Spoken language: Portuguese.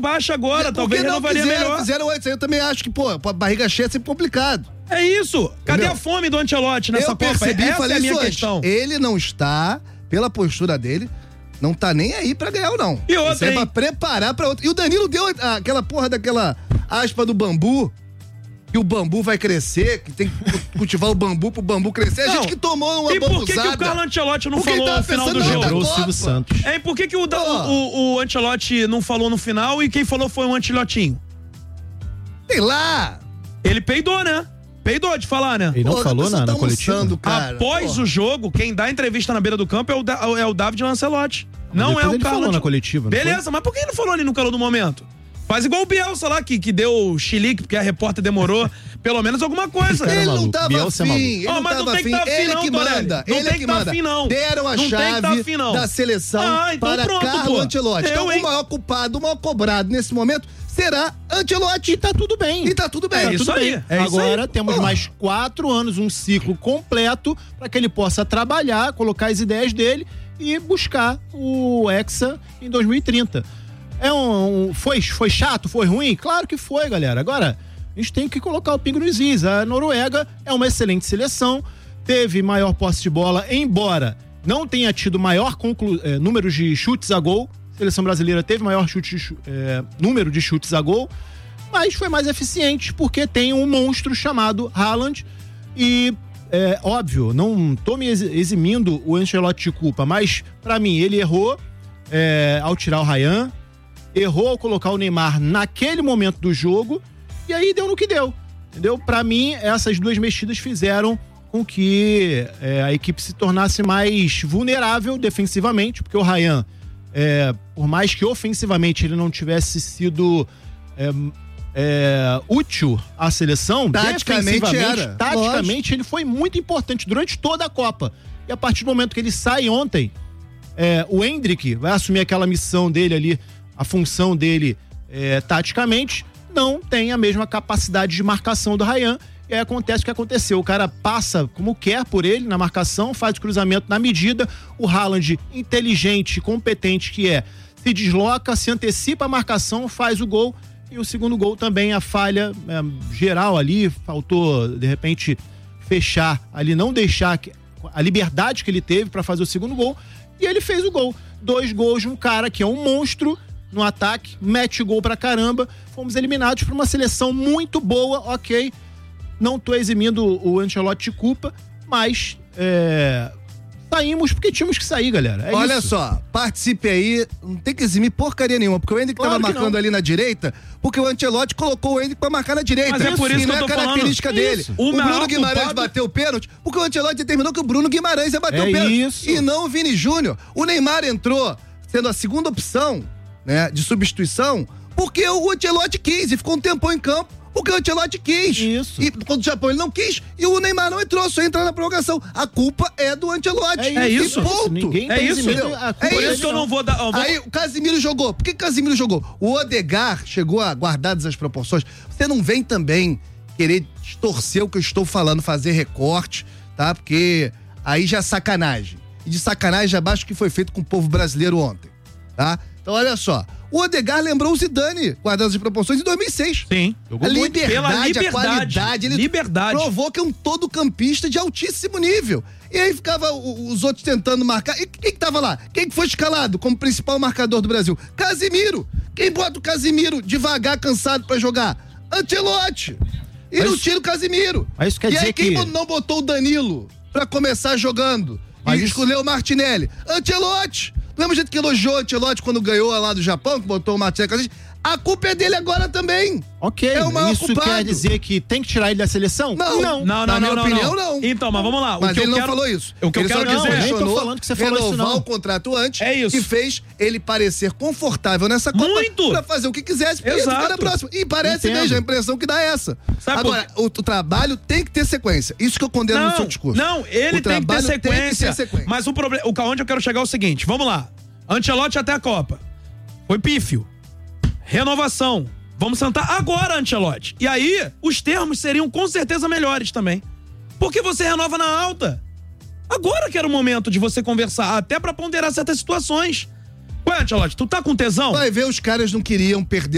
baixa agora, talvez renovaria melhor. Fizeram antes, eu também acho que, a barriga cheia é sempre complicado. É isso. Cadê a fome do Ancelotti nessa Copa? Essa é a minha questão. Ele não está, pela postura dele, não tá nem aí pra ganhar ou não. E outra, isso é pra preparar pra outra. E o Danilo deu aquela porra daquela aspa do bambu, que o bambu vai crescer, que tem que cultivar o bambu pro bambu crescer. A gente que tomou uma bambuzada. E por que o Carlo Ancelotti não falou no final do jogo? O Silvio Santos. E por que o Ancelotti não falou no final e quem falou foi o Ancelotinho? Sei lá. Ele peidou, né? Peidou de falar, né? Ele não falou na coletiva? Após o jogo, quem dá entrevista na beira do campo é o David Lancelotti. Não é o Carlo. Ele falou na coletiva. Beleza, mas por que ele não falou ali no calor do momento? Faz igual o Bielsa lá, que deu chilique porque a repórter demorou pelo menos alguma coisa. Ele não tava Bielsa afim. Mas não tem que estar afim, ele não, que manda. Não Ele tem que que estar manda. afim, não. Deram a chave da seleção para Carlo Ancelotti. Então o maior culpado, o maior cobrado nesse momento será Ancelotti. E tá tudo bem. É isso aí. Agora temos mais 4 anos, um ciclo completo para que ele possa trabalhar, colocar as ideias dele e buscar o Hexa em 2030. Foi chato? Foi ruim? Claro que foi, galera. Agora, a gente tem que colocar o pingo nos is. A Noruega é uma excelente seleção, teve maior posse de bola, embora não tenha tido maior número de chutes a gol. A seleção brasileira teve maior número de chutes a gol, mas foi mais eficiente porque tem um monstro chamado Haaland. E, óbvio, não tô me eximindo o Ancelotti de culpa, mas pra mim ele errou ao tirar o Ryan, errou ao colocar o Neymar naquele momento do jogo, e aí deu no que deu, entendeu? Pra mim, essas duas mexidas fizeram com que a equipe se tornasse mais vulnerável defensivamente, porque o Ryan, por mais que ofensivamente ele não tivesse sido útil à seleção, taticamente ele foi muito importante durante toda a Copa. E a partir do momento que ele sai ontem, o Endrick vai assumir aquela missão dele ali, a função dele taticamente, não tem a mesma capacidade de marcação do Ryan. E aí acontece o que aconteceu, o cara passa como quer por ele na marcação, faz o cruzamento na medida, o Haaland, inteligente, competente que se desloca, se antecipa a marcação, faz o gol, e o segundo gol também a falha geral ali, faltou de repente fechar ali, não deixar a liberdade que ele teve para fazer o segundo gol, e ele fez o gol. 2 gols de um cara que é um monstro no ataque, mete gol pra caramba, fomos eliminados por uma seleção muito boa, ok. Não tô eximindo o Ancelotti de culpa, mas saímos porque tínhamos que sair, galera. Olha só, participe aí, não tem que eximir porcaria nenhuma, porque o Endrick tava marcando ali na direita, porque o Ancelotti colocou o Endrick pra marcar na direita. Mas é por isso que eu tô característica dele. O Bruno Guimarães bateu o pênalti, porque o Ancelotti determinou que o Bruno Guimarães ia bater o pênalti. E não o Vini Júnior. O Neymar entrou sendo a segunda opção, né, de substituição, porque o Ancelotti quis e ficou um tempão em campo. Porque o Ancelotti quis. Isso. E quando o Japão ele não quis, e o Neymar não entrou, só entra na prorrogação. A culpa é do Ancelotti. É isso. Ponto. Ninguém tá eximindo a culpa. Por isso que eu não vou dar... Aí o Casimiro jogou. Por que Casimiro jogou? O Odegaard chegou a, guardadas as proporções. Você não vem também querer distorcer o que eu estou falando, fazer recorte, tá? Porque aí já é sacanagem. E de sacanagem já abaixo o que foi feito com o povo brasileiro ontem, tá? Então olha só. O Odegaard lembrou o Zidane, guardando as proporções, em 2006. Sim. A liberdade, a qualidade. Ele provou que é um todo-campista de altíssimo nível. E aí ficava os outros tentando marcar. E quem que tava lá? Quem que foi escalado como principal marcador do Brasil? Casimiro. Quem bota o Casimiro devagar, cansado pra jogar? Ancelotti. E não tira o Casimiro. Mas isso quer dizer quem não botou o Danilo pra começar jogando? Mas e escolheu o Martinelli? Ancelotti. Do mesmo jeito que elogiou o Ancelotti quando ganhou lá do Japão, que botou o Martinelli, a culpa é dele agora também. Ok, é o maior isso culpado. Quer dizer que tem que tirar ele da seleção? Não. Na minha opinião, não. Então, mas vamos lá. Mas ele não falou isso. O que eu quero dizer é... Eu tô falando que você falou isso, não. O contrato antes. É isso. Que fez ele parecer confortável nessa Copa. Muito. Pra fazer o que quisesse. Porque Exato. ficar na próxima. E parece mesmo, a impressão que dá é essa. Sabe agora, o trabalho tem que ter sequência. Isso que eu condeno no seu discurso. Não, ele tem que ter sequência. Mas o problema, onde eu quero chegar é o seguinte, vamos lá. Ancelotti até a Copa. Foi pífio. Renovação. Vamos sentar agora, Ancelotti. E aí, os termos seriam com certeza melhores também. Porque você renova na alta. Agora que era o momento de você conversar, até pra ponderar certas situações. Ué, Ancelotti, tu tá com tesão? Vai ver, os caras não queriam perder